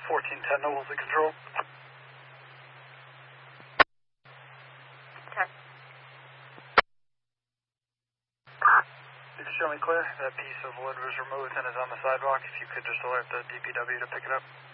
1410 to Woolsey Control. Okay. You can show me clear. That piece of wood was removed and is on the sidewalk. If you could just alert the DPW to pick it up.